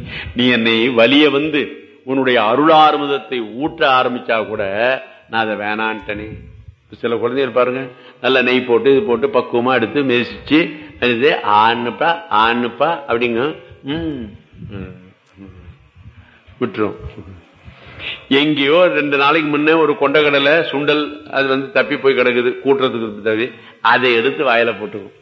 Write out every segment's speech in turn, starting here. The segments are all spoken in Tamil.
நீ என்னை வலிய வந்து உன்னுடைய அருளார்முதத்தை ஊற்ற ஆரம்பிச்சா கூட நான் அதை வேணான்ட்டனே. சில குழந்தைகள் பாருங்க, நல்ல நெய் போட்டு இது போட்டு பக்குவமா எடுத்து மெதிச்சு ஆண்ணுப்பா ஆண்ணுப்பா அப்படிங்க விட்டுரும். எங்கேயோ 2 நாளைக்கு முன்னே ஒரு கொண்டக்கடலை சுண்டல் அது வந்து தப்பி போய் கிடக்குது, கூட்டுறதுக்கு தவி அதை எடுத்து வாயில போட்டுக்கும்.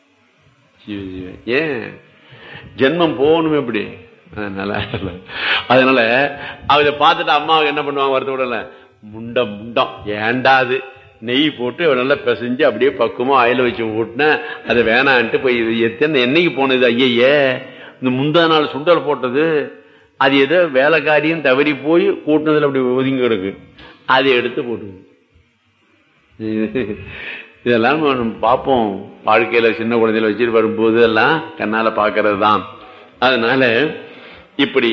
ஏன் ஜென்மம் போகணுமே எப்படி? அதனால அதை பார்த்துட்டு அம்மாவுக்கு என்ன பண்ணுவாங்க, வருத்தப்படல, முண்டம் முண்டம் ஏண்டாது நெய் போட்டு நல்லா பிசைஞ்சு அப்படியே பக்குவமா ஆயில வச்சு ஊட்டின அதை வேணான்ட்டு போய் எத்தனை என்னைக்கு போனது ஐயே, இந்த முந்தா நாள் சுண்டல் போட்டது அது ஏதோ வேலைக்காரியும் தவறி போய் கூட்டினதுல அப்படி ஒதுங்கி கிடக்கு, அதை எடுத்து போட்டு. இதெல்லாம் பார்ப்போம் வாழ்க்கையில, சின்ன குழந்தையில வச்சுட்டு வரும்போது எல்லாம் கண்ணால பாக்கிறது தான். அதனால இப்படி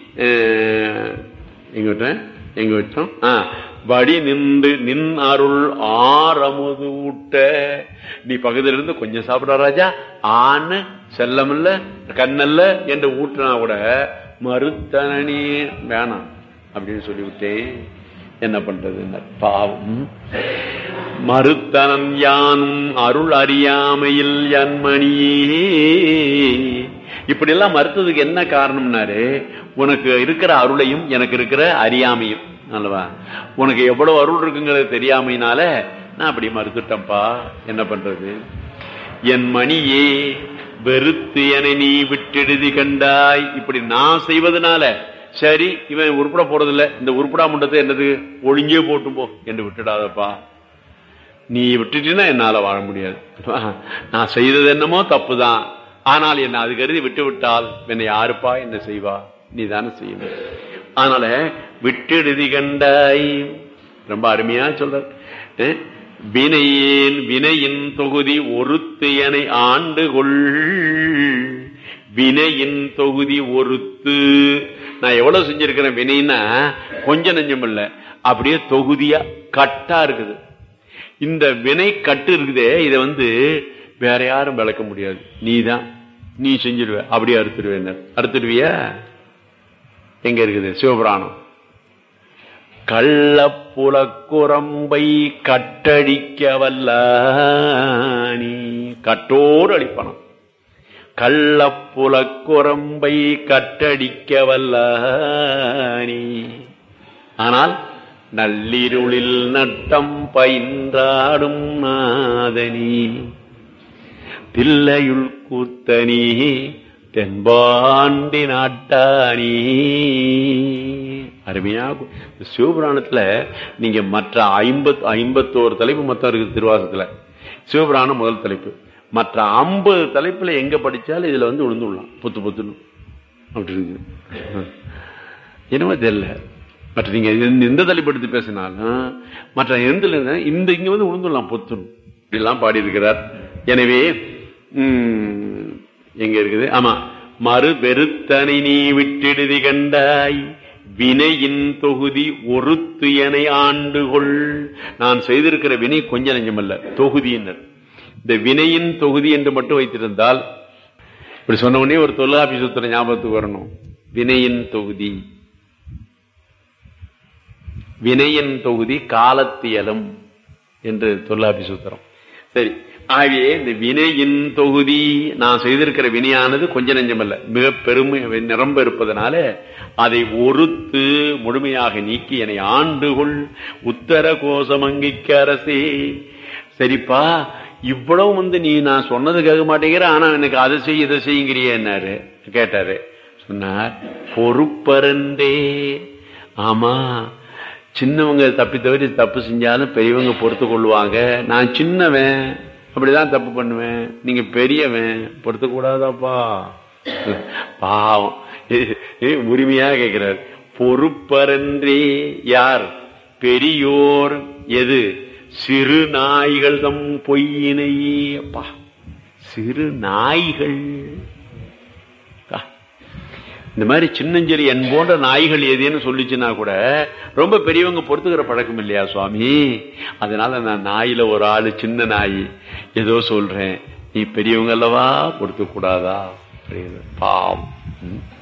எங்க விட்டோம், வடி நின்று நின் அருள் ஆரமுது ஊட்ட. நீ பக்கத்துல இருந்து கொஞ்சம் சாப்பிட ராஜா, ஆண் செல்லமில்ல கண்ணல்ல என்று ஊட்டினா கூட மறுத்தனே வேணாம் அப்படின்னு சொல்லிவிட்டேன். என்ன பண்றது, பாவம். மறுத்தனன் யானும் அருள் அறியாமையில் என்மணியே. இப்படி எல்லாம் மறுத்ததுக்கு என்ன காரணம்னாரு, உனக்கு இருக்கிற அருளையும் எனக்கு இருக்கிற அறியாமையும் அல்லவா, உனக்கு எவ்வளவு அருள் இருக்குங்கிறது தெரியாமையினால நான் அப்படி மறுத்துட்டேன்ப்பா. என்ன பண்றது, என் மணியே வெறுத்து என நீ விட்டெழுதி கண்டாய். இப்படி நான் செய்வதனால சரி இவன் உருப்பட போறதில்லை, இந்த உருப்படா முண்டத்தை என்னது ஒழிஞ்சே போட்டும் போ என்று விட்டுடாதப்பா. நீ விட்டுட்டீன்னா என்னால வாழ முடியாது. நான் செய்தது என்னமோ தப்புதான், ஆனால் என்ன அது கருதி விட்டு விட்டால் என்னை யாருப்பா என்ன செய்வா, நீ தானே செய்யணும். அதனால விட்டெழுதி கண்டாய் ரொம்ப அருமையா சொல்ற. வினையேன் வினையின் தொகுதி ஒருத்து என ஆண்டுகொள். வினையின் தொகுதி ஒருத்து, நான் எவ்வளவு செஞ்சிருக்கிறேன் வினைன்னா கொஞ்சம் நெஞ்சம் இல்ல, அப்படியே தொகுதியா கட்டா இருக்குது. இந்த வினை கட்டு இருக்குதே, இதை வந்து வேற யாரும் விளக்க முடியாது, நீதான், நீ செஞ்சிருவ, அப்படியே அறுத்துடுவேன். அறுத்துடுவியா? எங்க இருக்குது சிவபுராணம். கள்ளப்புலக்குரம்பை கட்டடிக்க வல்ல நீ, கட்டோடு அடிப்பணும். கள்ளப்புலக்குரம்பை கட்டடிக்க வல்ல நீ, ஆனால் நள்ளிருளில் நட்டம் பயின்றாடும் நாதனி. தில்லையுள் கூத்தனி தென்பாண்டி நாட்டானி. அருமையா சிவபுராணத்துல நீங்க மற்ற 51 தலைப்பு மொத்தம் இருக்கு திருவாசகத்துல. சிவபுராணம் முதல் தலைப்பு. மற்ற 50 தலைப்புல எங்க படிச்சாலும் இதுல வந்து விழுந்துடலாம், புத்து புத்துன்னு அப்படி இருக்கு. என்னவோ தெரியல, மற்ற நீங்க எந்த தலைப்பு எடுத்து பேசினாலும் மற்ற எந்த இந்த இங்க வந்து விழுந்துடலாம் புத்துன்னு இப்படிலாம் பாடி இருக்கிறார். எனவே எங்க இருக்குது, ஆமா, மறு வெறுத்தனை நீ விட்டெழுதி கண்டாய். வினையின் தொகுதி ஒருத்து என ஆண்டுகொள். நான் செய்திருக்கிற வினை கொஞ்ச நெஞ்சமல்ல, தொகுதியினர். இந்த வினையின் தொகுதி என்று மட்டும் வைத்திருந்தால், இப்படி சொன்ன உடனே ஒரு தொல்காப்பி சூத்திரம் ஞாபகத்துக்கு வரணும். வினையின் தொகுதி, வினையின் தொகுதி காலத்தியலும் என்று தொல்காப்பி சூத்திரம். சரி, ஆகவே இந்த வினையின் தொகுதி, நான் செய்திருக்கிற வினையானது கொஞ்ச நெஞ்சமல்ல, மிக பெருமை நிரம்ப இருப்பதனால அதை ஒருத்து முழுமையாக நீக்கி என்னை ஆண்டுகொள். உத்தர கோசமங்கிக்கு அரசே. சரிப்பா, இவ்வளவு வந்து நீ நான் சொன்னது கேட்க மாட்டேங்கிற, ஆனா எனக்கு அதை செய்ய இதை செய்யுங்கிறிய என்னாரு கேட்டாரு. சொன்னார், பொறுப்பரண்டே. ஆமா, சின்னவங்க தப்பி தவிர தப்பு செஞ்சாலும் பெரியவங்க பொறுத்து கொள்வாங்க. நான் சின்னவன், அப்படிதான் தப்பு பண்ணுவேன், நீங்க பெரியவன், பொறுத்து கூடாதாப்பா. பாவம், உரிமையா கேட்கிறார். பொறுப்பரன்றே யார்? பெரியோர். எது? சிறு நாய்கள் தம் பொய்யினையே. அப்பா, சிறு நாய்கள். இந்த மாதிரி சின்னஞ்செறி என் போன்ற நாய்கள் எதுன்னு சொல்லிச்சுன்னா கூட ரொம்ப பெரியவங்க பொறுத்துக்கிற பழக்கம் இல்லையா சுவாமி? அதனால நான் நாயில ஒரு ஆளு சின்ன நாய் ஏதோ சொல்றேன், நீ பெரியவங்க அல்லவா, பொறுத்து கூடாதா? பாவம்.